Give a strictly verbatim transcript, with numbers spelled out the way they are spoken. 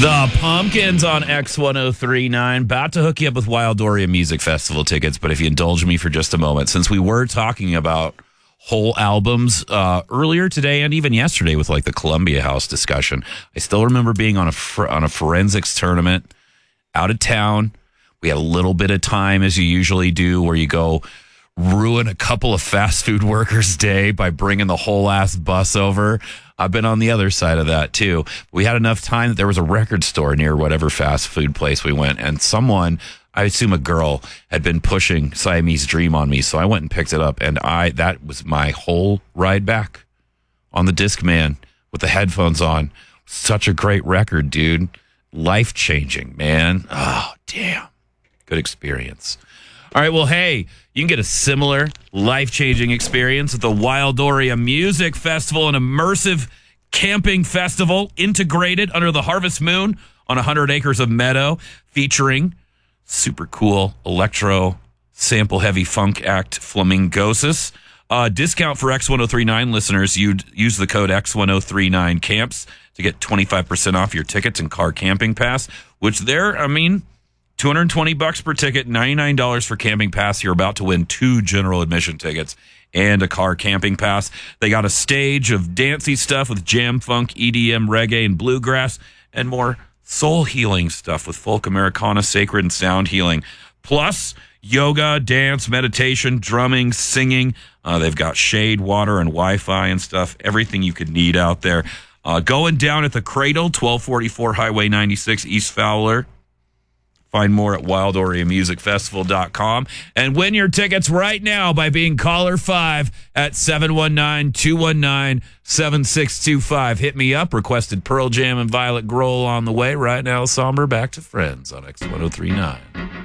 The Pumpkins on X ten thirty-nine. About to hook you up with Wild Doria Music Festival tickets, but if you indulge me for just a moment, since we were talking about whole albums uh, earlier today and even yesterday with like the Columbia House discussion, I still remember being on a fr- on a forensics tournament out of town. We had a little bit of time, as you usually do, where you go ruin a couple of fast food workers' day by bringing the whole ass bus over. I've been on the other side of that too. We had enough time that there was a record store near whatever fast food place we went, and someone, I assume a girl, had been pushing Siamese Dream on me, so I went and picked it up, and I that was my whole ride back on the Discman with the headphones on. Such a great record, dude. Life-changing, man. Oh, damn. Good experience. All right, well, hey, you can get a similar life-changing experience at the Wild Doria Music Festival, an immersive camping festival integrated under the harvest moon on one hundred acres of meadow, featuring super cool electro sample-heavy funk act Flamingosis. Uh, discount for X ten thirty-nine listeners. You'd use the code X ten thirty-nine camps to get twenty-five percent off your tickets and car camping pass, which there, I mean, two hundred twenty bucks per ticket, ninety-nine dollars for camping pass. You're about to win two general admission tickets and a car camping pass. They got a stage of dancey stuff with jam, funk, E D M, reggae, and bluegrass, and more soul healing stuff with folk Americana, sacred, and sound healing. Plus, yoga, dance, meditation, drumming, singing. Uh, they've got shade, water, and Wi-Fi and stuff. Everything you could need out there. Uh, going down at the Cradle, twelve forty-four Highway ninety-six, East Fowler. Find more at wild doria music festival dot com and win your tickets right now by being caller five at seven one nine, two one nine, seven six two five. Hit me up. Requested Pearl Jam and Violet Grohl on the way. Right now, Somber, back to Friends on X ten thirty-nine.